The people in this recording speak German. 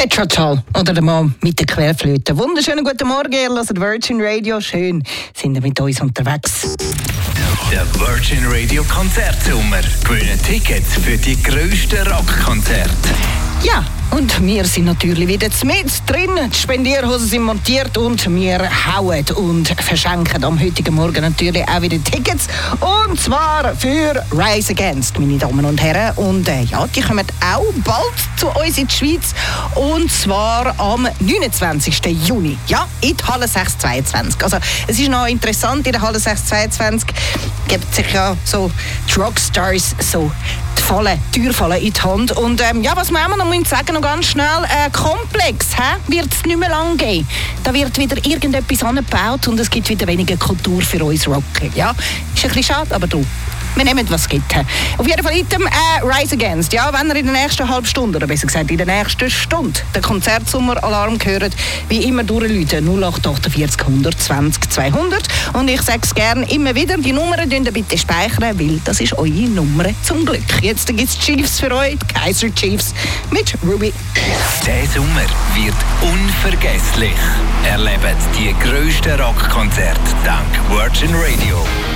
Petra Toll oder der Mann mit der Querflöte. Wunderschönen guten Morgen, ihr hört Virgin Radio. Schön, sind ihr mit uns unterwegs. Der Virgin Radio Konzertsommer. Gewinnen Tickets für die grössten Rockkonzerte. Ja, und wir sind natürlich wieder mit drin. Die Spendierhosen sind montiert und wir hauen und verschenken am heutigen Morgen natürlich auch wieder Tickets. Und zwar für Rise Against, meine Damen und Herren. Und ja, die kommen auch bald zu uns in die Schweiz. Und zwar am 29. Juni. Ja, in die Halle 622. Also, es ist noch interessant, in der Halle 622 gibt sich ja so die Rockstars so die Tür in die Hand. Und ja, was wir auch noch sagen, noch ganz schnell, Komplex wird es nicht mehr lang geben. Da wird wieder irgendetwas angebaut und es gibt wieder weniger Kultur für uns Rocker. Ja, ist ein bisschen schade, aber du. Wir nehmen, was es gibt. Auf jeden Fall Item Rise Against. Ja, wenn ihr in der nächsten halben Stunde, oder besser gesagt in der nächsten Stunde, den Konzertsommer-Alarm hört, wie immer durchrufen 0848 120 200. Und ich sage es gerne immer wieder, die Nummern bitte speichern, weil das ist eure Nummer zum Glück. Jetzt gibt es Chiefs für euch, die Kaiser Chiefs mit Ruby. Der Sommer wird unvergesslich. Erlebt die grössten Rockkonzerte dank Virgin Radio.